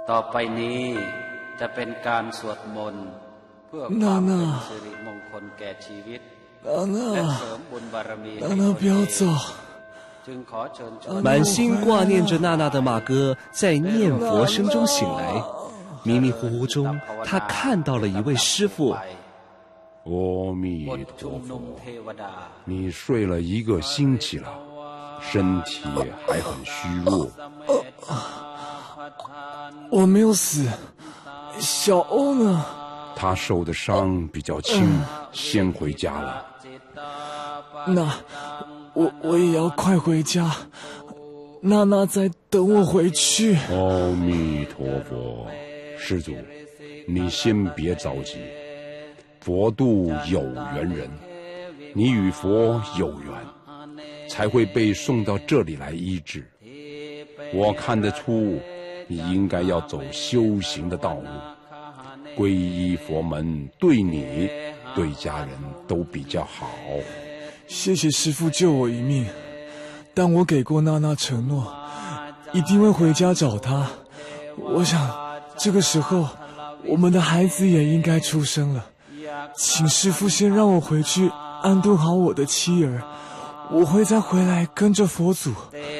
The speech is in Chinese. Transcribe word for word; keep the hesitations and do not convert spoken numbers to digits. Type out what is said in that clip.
ต่อไปนี้จะเป็นการสวดมนต์เพื่อความเป็นสิริมงคลแก่ชีวิตและเสริมบุญบารมีให้คนเองจึงขอเชิญชวน满心挂念着娜娜的马哥在念佛声中醒来，迷迷糊糊中，他看到了一位师父。 阿弥陀佛，你睡了一个星期了，身体还很虚弱。 我没有死，小欧呢？ 他受的伤比较轻，嗯、先回家了。 那我我也要快回家，娜娜在等我回去。 阿弥陀佛，施主，你先别着急，佛度有缘人，你与佛有缘，才会被送到这里来医治。我看得出，你应该要走修行的道路，皈依佛门对你、对家人都比较好。 谢谢师父救我一命，但我给过娜娜承诺，一定会回家找她。我想，这个时候，我们的孩子也应该出生了。请师父先让我回去安顿好我的妻儿，我会再回来跟着佛祖。